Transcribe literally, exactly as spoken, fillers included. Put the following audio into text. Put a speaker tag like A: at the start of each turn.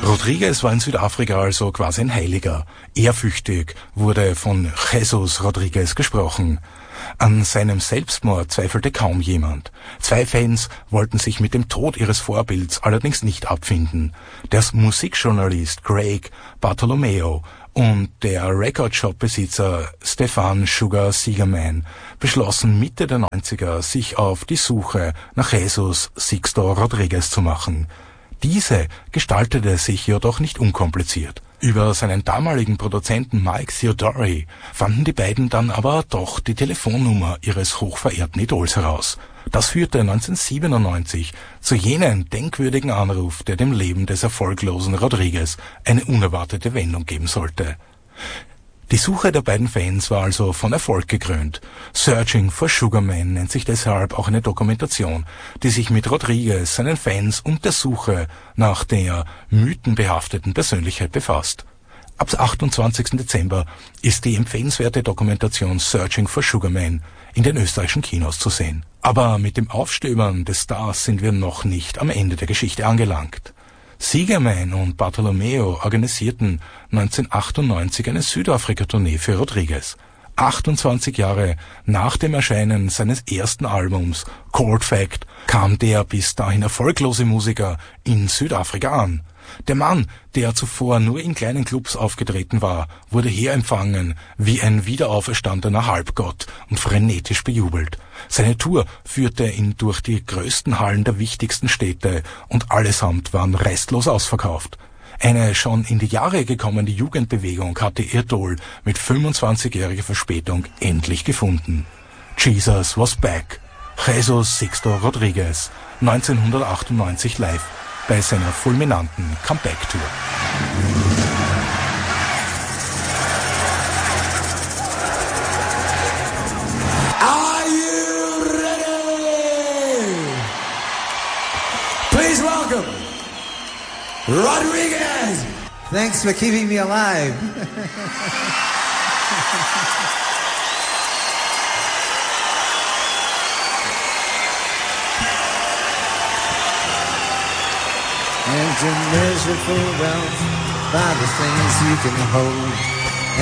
A: Rodrigues war in Südafrika also quasi ein Heiliger. Ehrfürchtig wurde von Jesus Rodrigues gesprochen. An seinem Selbstmord zweifelte kaum jemand. Zwei Fans wollten sich mit dem Tod ihres Vorbilds allerdings nicht abfinden. Der Musikjournalist Craig Bartholomew und der Recordshop-Besitzer Stefan Sugar Siegerman beschlossen Mitte der neunziger, sich auf die Suche nach Jesus Sixto Rodrigues zu machen. Diese gestaltete sich jedoch nicht unkompliziert. Über seinen damaligen Produzenten Mike Theodori fanden die beiden dann aber doch die Telefonnummer ihres hochverehrten Idols heraus. Das führte neunzehnhundertsiebenundneunzig zu jenem denkwürdigen Anruf, der dem Leben des erfolglosen Rodrigues eine unerwartete Wendung geben sollte. Die Suche der beiden Fans war also von Erfolg gekrönt. Searching for Sugar Man nennt sich deshalb auch eine Dokumentation, die sich mit Rodrigues, seinen Fans und der Suche nach der mythenbehafteten Persönlichkeit befasst. Ab achtundzwanzigsten Dezember ist die empfehlenswerte Dokumentation Searching for Sugar Man in den österreichischen Kinos zu sehen. Aber mit dem Aufstöbern des Stars sind wir noch nicht am Ende der Geschichte angelangt. Siegerman und Bartholomew organisierten neunzehnhundertachtundneunzig eine Südafrika-Tournee für Rodrigues. achtundzwanzig Jahre nach dem Erscheinen seines ersten Albums Cold Fact kam der bis dahin erfolglose Musiker in Südafrika an. Der Mann, der zuvor nur in kleinen Clubs aufgetreten war, wurde hier empfangen wie ein wiederauferstandener Halbgott und frenetisch bejubelt. Seine Tour führte ihn durch die größten Hallen der wichtigsten Städte und allesamt waren restlos ausverkauft. Eine schon in die Jahre gekommene Jugendbewegung hatte ihr Idol mit fünfundzwanzigjähriger Verspätung endlich gefunden. Jesus was back. Jesus Sixto Rodrigues, neunzehnhundertachtundneunzig live bei seiner fulminanten Comeback-Tour.
B: Are you ready? Please welcome Rodrigues.
C: Thanks for keeping me alive. And to measure for wealth by the things you can hold.